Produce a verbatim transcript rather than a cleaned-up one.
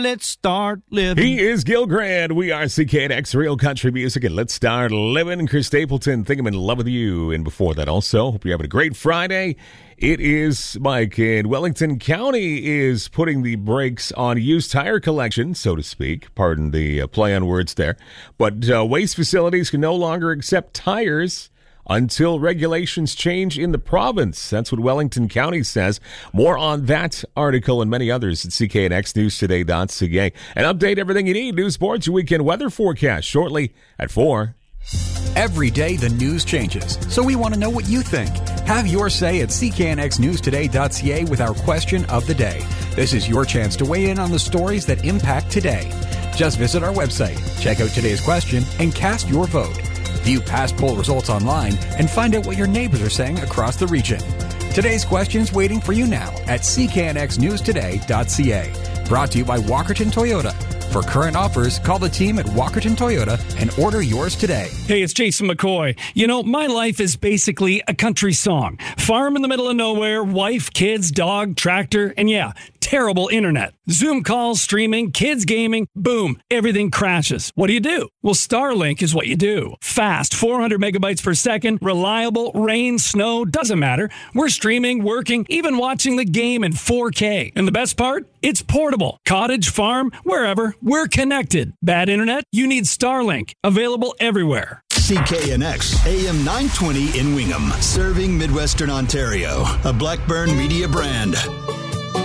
Let's start living. He is Gil Grant. We are C K N X Real Country Music, and let's start living. Chris Stapleton, think I'm in love with you. And before that also, hope you're having a great Friday. It is Mike, and Wellington County is putting the brakes on used tire collection, so to speak. Pardon the uh, play on words there. But uh, waste facilities can no longer accept tires until regulations change in the province. That's what Wellington County says. More on that article and many others at C K N X News Today dot C A. And update everything you need. News, sports, your weekend weather forecast shortly at four. Every day the news changes, so we want to know what you think. Have your say at C K N X News Today dot C A with our question of the day. This is your chance to weigh in on the stories that impact today. Just visit our website, check out today's question, and cast your vote. View past poll results online and find out what your neighbors are saying across the region. Today's question's waiting for you now at C K N X News Today dot C A. Brought to you by Walkerton Toyota. For current offers, call the team at Walkerton Toyota and order yours today. Hey, it's Jason McCoy. You know, my life is basically a country song. Farm in the middle of nowhere, wife, kids, dog, tractor, and yeah, terrible internet. Zoom calls, streaming, kids gaming, boom, everything crashes. What do you do? Well, Starlink is what you do. Fast, four hundred megabytes per second, reliable, rain, snow, doesn't matter. We're streaming, working, even watching the game in four K. And the best part? It's portable. Cottage, farm, wherever, we're connected. Bad internet? You need Starlink. Available everywhere. C K N X, A M nine twenty in Wingham, serving Midwestern Ontario, a Blackburn Media brand.